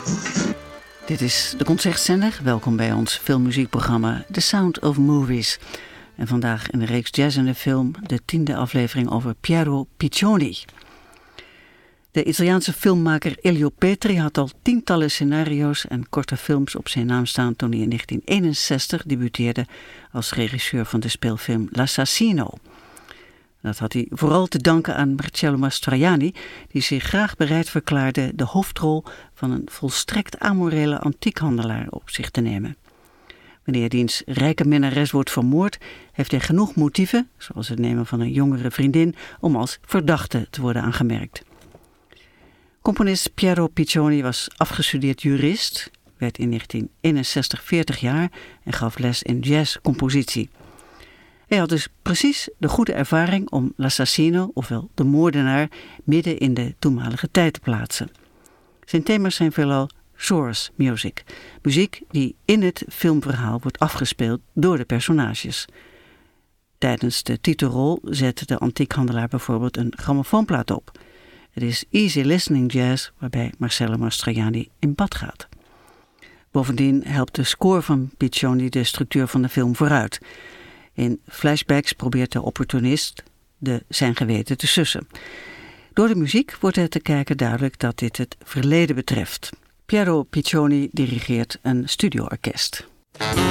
Dit is de Concertzender. Welkom bij ons filmmuziekprogramma The Sound of Movies. En vandaag in de reeks Jazz in de Film de 10e aflevering over Piero Piccioni. De Italiaanse filmmaker Elio Petri had al tientallen scenario's en korte films op zijn naam staan toen hij in 1961 debuteerde als regisseur van de speelfilm L'Assassino. Dat had hij vooral te danken aan Marcello Mastroianni, die zich graag bereid verklaarde de hoofdrol van een volstrekt amorele antiekhandelaar op zich te nemen. Wanneer diens rijke minnares wordt vermoord, heeft hij genoeg motieven, zoals het nemen van een jongere vriendin, om als verdachte te worden aangemerkt. Componist Piero Piccioni was afgestudeerd jurist, werd in 1961 40 jaar en gaf les in jazzcompositie. Hij had dus precies de goede ervaring om L'Assassino, ofwel de moordenaar, midden in de toenmalige tijd te plaatsen. Zijn thema's zijn veelal source music, muziek die in het filmverhaal wordt afgespeeld door de personages. Tijdens de titelrol zet de antiekhandelaar bijvoorbeeld een grammofoonplaat op. Het is easy listening jazz waarbij Marcello Mastroianni in bad gaat. Bovendien helpt de score van Piccioni de structuur van de film vooruit. In flashbacks probeert de opportunist zijn geweten te sussen. Door de muziek wordt het te kijken duidelijk dat dit het verleden betreft. Piero Piccioni dirigeert een studioorkest.